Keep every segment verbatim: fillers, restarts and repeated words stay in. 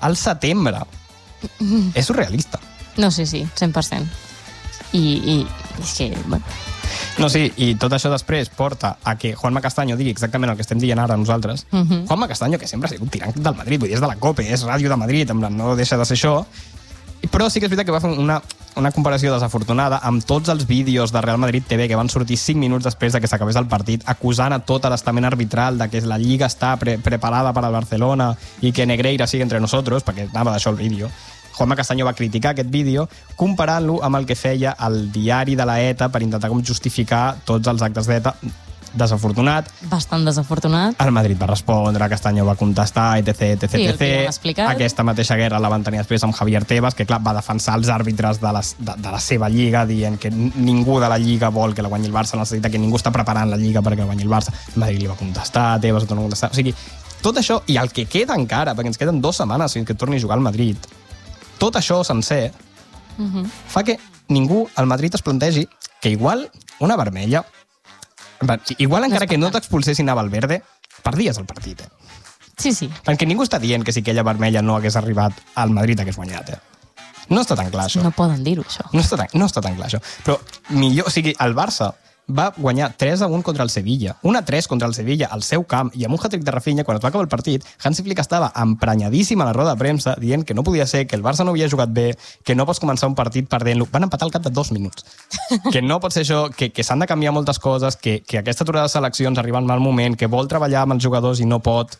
al setembre. És surrealista. No, sí, sí, cent per cent. I, i és que, bueno... No, sí, i tot això després porta a que Juanma Castaño digui exactament el que estem dient ara nosaltres. Uh -huh. Juanma Castaño, que sempre ha sigut tirant del Madrid, vull dir, és de la COPE, és Ràdio de Madrid, en plan, no deixa de ser això. Però sí que és veritat que va fer una, una comparació desafortunada amb tots els vídeos de Real Madrid T V que van sortir cinc minuts després de que s'acabés el partit, acusant a tot l'estament arbitral de que la Lliga està pre preparada per al Barcelona i que Negreira sigue entre nosotros, perquè anava d'això el vídeo. Juanma Castaño va criticar aquest vídeo comparant-lo amb el que feia el diari de la ETA per intentar com justificar tots els actes d'ETA. Desafortunat. Bastant desafortunat. El Madrid va respondre, Castaño va contestar, etc, etc, sí, etc. Aquesta mateixa guerra la van tenir després amb Javier Tebas, que clar, va defensar els àrbitres de, les, de, de la seva lliga, dient que ningú de la lliga vol que la guanyi el Barça, necessita que ningú està preparant la lliga perquè la guanyi el Barça. El Madrid li va contestar, Tebas no va contestar. O sigui, tot això, i el que queda encara, perquè ens queden dues setmanes fins que torni a jugar al Madrid, tot això sencer uh -huh. fa que ningú al Madrid es plantegi que igual una vermella, igual encara que no t'expulsessin a Valverde, perdies el partit, eh? Sí, sí. Perquè ningú està dient que si aquella vermella no hagués arribat al Madrid hagués guanyat, eh? No està tan clar, això. No poden dir-ho, això. No està tan, no està tan clar, això. Però millor, o sigui, el Barça va guanyar tres a un contra el Sevilla, un a tres contra el Sevilla al seu camp, i amb un hat-trick de Rafinha, quan es va acabar el partit, Hansi Flick estava emprenyadíssim a la roda de premsa, dient que no podia ser, que el Barça no havia jugat bé, que no pots començar un partit perdent-lo. Van empatar al cap de dos minuts. Que no pot ser això, que, que s'han de canviar moltes coses, que, que aquesta aturada de seleccions arriba en mal moment, que vol treballar amb els jugadors i no pot.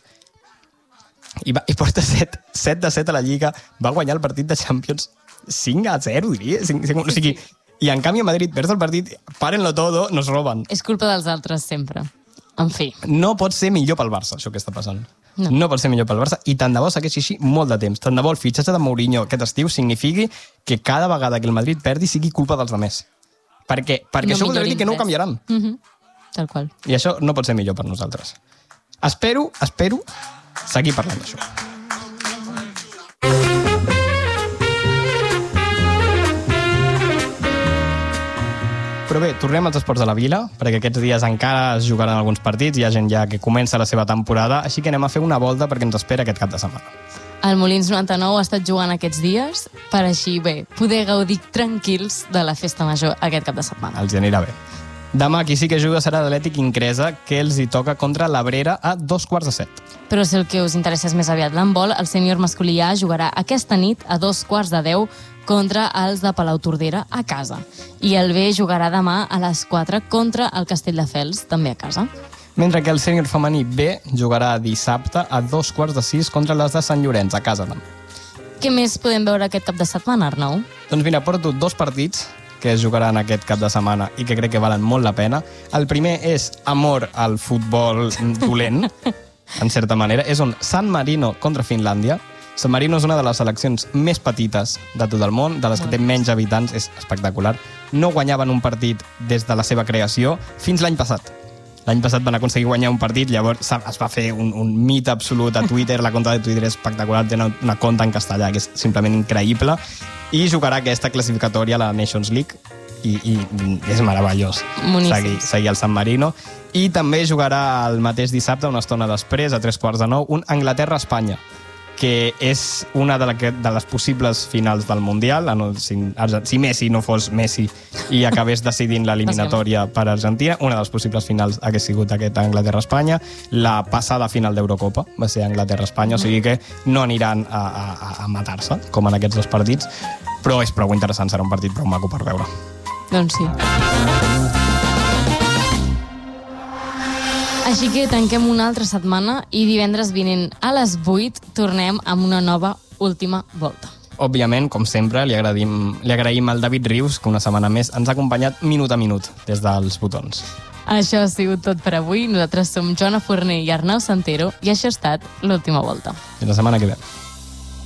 I, va, i porta set de set a la Lliga, va guanyar el partit de Champions cinc a zero, diria. cinc, cinc, o sigui, i en canvi a Madrid perds el partit, paren-lo todo, nos roben. És culpa dels altres sempre. En fi. No pot ser millor pel Barça, això que està passant. No. no pot ser millor pel Barça, i tant de bo segueixi així molt de temps. Tant de bo el fitxatge de Mourinho aquest estiu signifiqui que cada vegada que el Madrid perdi sigui culpa dels altres. Perquè, perquè no això vol dir que no ho canviaran. Uh -huh. Tal qual. I això no pot ser millor per nosaltres. Espero, espero seguir parlant d'això. Però bé, tornem als esports de la vila, perquè aquests dies encara es jugaran alguns partits, hi ha gent ja que comença la seva temporada, així que anem a fer una volta perquè ens espera aquest cap de setmana. El Molins noranta-nou ha estat jugant aquests dies per així, bé, poder gaudir tranquils de la festa major aquest cap de setmana. Els anirà bé. Demà qui sí que juga serà l'Atlètic Incresa, que els hi toca contra l'Abrera a dos quarts de set. Però si el que us interessa és més aviat l'handbol, el sènior masculí A jugarà aquesta nit a dos quarts de deu contra els de Palautordera a casa. I el B jugarà demà a les quatre contra el Castelldefels, també a casa. Mentre que el sènior femení B jugarà dissabte a dos quarts de sis contra les de Sant Llorenç, a casa també. Què més podem veure aquest cap de setmana, Arnau? Doncs mira, porto dos partits que es jugaran aquest cap de setmana i que crec que valen molt la pena. El primer és amor al futbol dolent, en certa manera. És on San Marino contra Finlàndia. San Marino és una de les seleccions més petites de tot el món, de les que té menys habitants, és espectacular. No guanyaven un partit des de la seva creació fins l'any passat. L'any passat van aconseguir guanyar un partit, llavors es va fer un, un mit absolut a Twitter, la compte de Twitter és espectacular, té una, una compte en castellà que és simplement increïble, i jugarà aquesta classificatòria a la Nations League, i, i és meravellós seguir, seguir el San Marino. I també jugarà el mateix dissabte, una estona després, a tres quarts de nou, un Anglaterra-Espanya, que és una de, la, de les possibles finals del Mundial. Si, si Messi no fos Messi i acabés decidint l'eliminatòria per Argentina, una de les possibles finals hagués sigut aquest Anglaterra-Espanya. La passada final d'Eurocopa va ser Anglaterra-Espanya, o sigui que no aniran a, a, a matar-se, com en aquests dos partits, però és prou interessant, serà un partit prou maco per veure. Doncs sí. Així que tanquem una altra setmana i divendres vinent a les vuit tornem amb una nova última volta. Òbviament, com sempre, li agraïm, li agraïm al David Rius, que una setmana més ens ha acompanyat minut a minut des dels botons. Això ha sigut tot per avui. Nosaltres som Joana Forner i Arnau Santero i això ha estat l'última volta. Fins la setmana que ve.